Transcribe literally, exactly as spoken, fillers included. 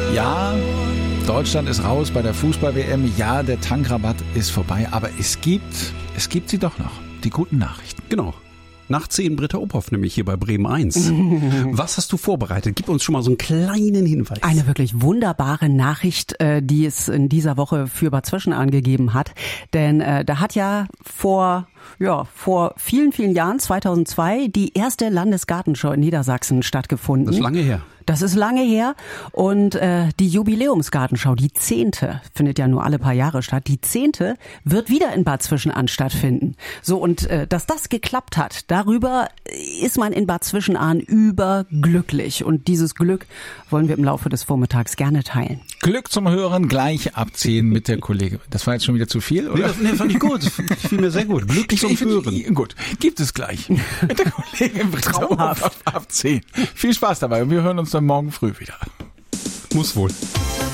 Ja, Deutschland ist raus bei der Fußball-W M. Ja, der Tankrabatt ist vorbei. Aber es gibt, es gibt sie doch noch. Die guten Nachrichten. Genau. Nach zehn Britta Ophoff, nämlich hier bei Bremen eins. Was hast du vorbereitet? Gib uns schon mal so einen kleinen Hinweis. Eine wirklich wunderbare Nachricht, die es in dieser Woche für Bad Zwischenahn gegeben hat. Denn äh, da hat ja vor... Ja, vor vielen, vielen Jahren, zweitausendzwei, die erste Landesgartenschau in Niedersachsen stattgefunden. Das ist lange her. Das ist lange her. Und äh, die Jubiläumsgartenschau, die zehnte, findet ja nur alle paar Jahre statt. Die zehnte wird wieder in Bad Zwischenahn stattfinden. So, und äh, dass das geklappt hat, darüber ist man in Bad Zwischenahn überglücklich. Und dieses Glück wollen wir im Laufe des Vormittags gerne teilen. Glück zum Hören, gleich abziehen mit der Kollegin. Das war jetzt schon wieder zu viel, oder? Nee, das, nee, fand ich gut. Ich fiel mir sehr gut. Glücklich zum Hören. Gut, gibt es gleich. Mit der Kollegin Britta Ophoff ab zehn. Viel Spaß dabei und wir hören uns dann morgen früh wieder. Muss wohl.